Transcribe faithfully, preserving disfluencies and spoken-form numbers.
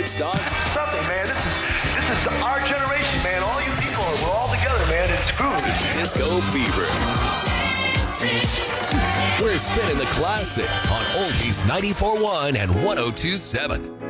Woodstock. This is something, man. This is this is our generation, man. All you people, we're all together, man. It's groovy. Disco Fever. We're spinning the classics on Oldies ninety-four point one and one oh two point seven.